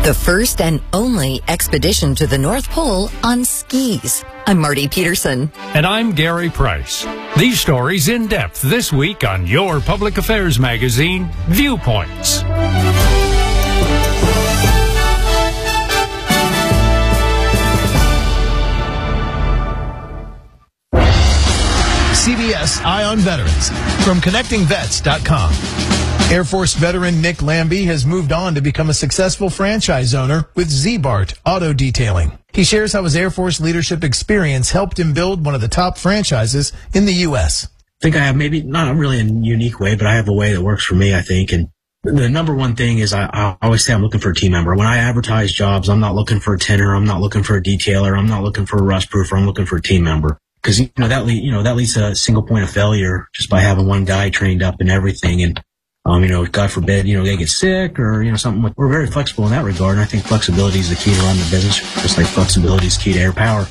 The first and only expedition to the North Pole on skis. I'm Marty Peterson. And I'm Gary Price. These stories in depth this week on your public affairs magazine, Viewpoints. CBS Eye on Veterans from ConnectingVets.com. Air Force veteran Nick Lambie has moved on to become a successful franchise owner with Z-Bart Auto Detailing. He shares how his Air Force leadership experience helped him build one of the top franchises in the U.S. I think I have maybe not really a unique way, but I have a way that works for me, I think. And the number one thing is I always say I'm looking for a team member. When I advertise jobs, I'm not looking for a tenor. I'm not looking for a detailer. I'm not looking for a rust proofer. I'm looking for a team member. Because, that leads to a single point of failure just by having one guy trained up in everything. And, God forbid, they get sick or, something. We're very flexible in that regard. And I think flexibility is the key to run the business, just like flexibility is key to air power.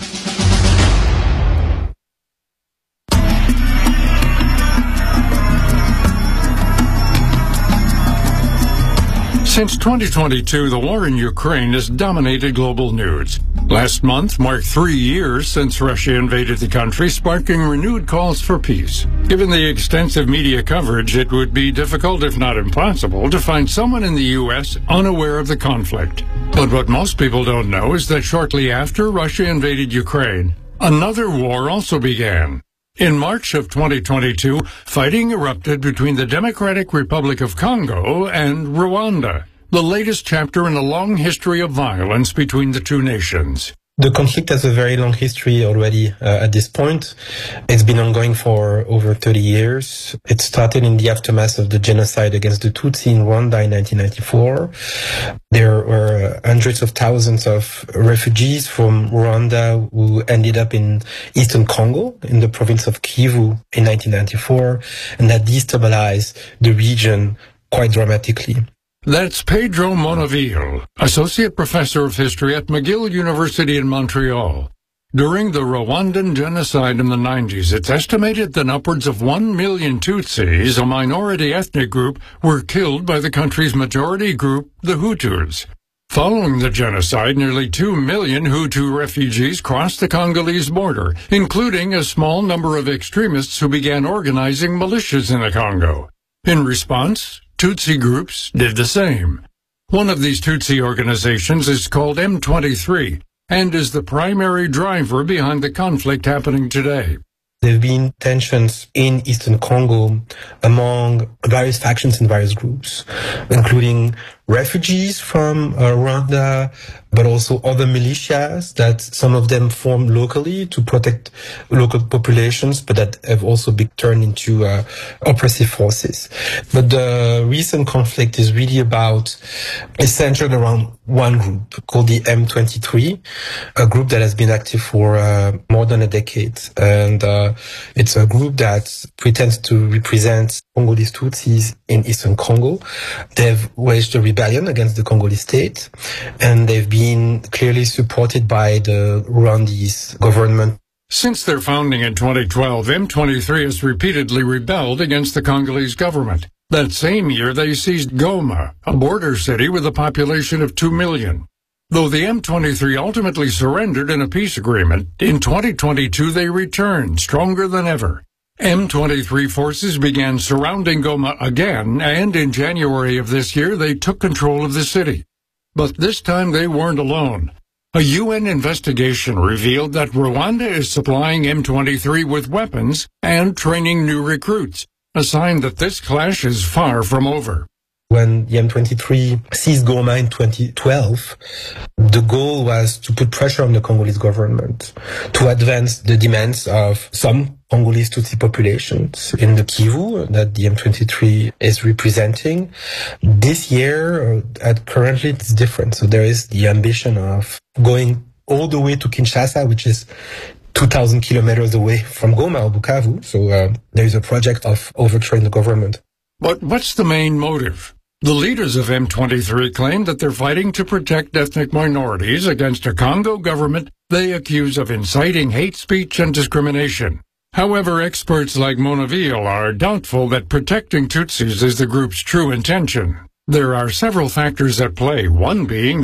Since 2022, the war in Ukraine has dominated global news. Last month marked 3 years since Russia invaded the country, sparking renewed calls for peace. Given the extensive media coverage, it would be difficult, if not impossible, to find someone in the U.S. unaware of the conflict. But what most people don't know is that shortly after Russia invaded Ukraine, another war also began. In March of 2022, fighting erupted between the Democratic Republic of Congo and Rwanda, the latest chapter in a long history of violence between the two nations. The conflict has a very long history already at this point. It's been ongoing for over 30 years. It started in the aftermath of the genocide against the Tutsi in Rwanda in 1994. There were hundreds of thousands of refugees from Rwanda who ended up in eastern Congo, in the province of Kivu in 1994, and that destabilized the region quite dramatically. That's Pedro Monaville, Associate Professor of History at McGill University in Montreal. During the Rwandan genocide in the 90s, it's estimated that upwards of 1 million Tutsis, a minority ethnic group, were killed by the country's majority group, the Hutus. Following the genocide, nearly 2 million Hutu refugees crossed the Congolese border, including a small number of extremists who began organizing militias in the Congo. In response, Tutsi groups did the same. One of these Tutsi organizations is called M23 and is the primary driver behind the conflict happening today. There have been tensions in eastern Congo among various factions and various groups, including refugees from Rwanda, but also other militias that some of them form locally to protect local populations, but that have also been turned into oppressive forces. But the recent conflict is really is centered around one group called the M23, a group that has been active for more than a decade. And it's a group that pretends to represent Congolese Tutsis in eastern Congo. They've waged a rebellion against the Congolese state, and they've been clearly supported by the Rwandese government. Since their founding in 2012, M23 has repeatedly rebelled against the Congolese government. That same year, they seized Goma, a border city with a population of 2 million. Though the M23 ultimately surrendered in a peace agreement, in 2022 they returned, stronger than ever. M23 forces began surrounding Goma again, and in January of this year they took control of the city. But this time they weren't alone. A UN investigation revealed that Rwanda is supplying M23 with weapons and training new recruits, a sign that this clash is far from over. When the M23 seized Goma in 2012, the goal was to put pressure on the Congolese government to advance the demands of some Congolese Tutsi populations in the Kivu that the M23 is representing. This year, currently, it's different. So there is the ambition of going all the way to Kinshasa, which is 2,000 kilometers away from Goma or Bukavu. So there is a project of overthrowing the government. But what's the main motive? The leaders of M23 claim that they're fighting to protect ethnic minorities against a Congo government they accuse of inciting hate speech and discrimination. However, experts like Monaville are doubtful that protecting Tutsis is the group's true intention. There are several factors at play, one being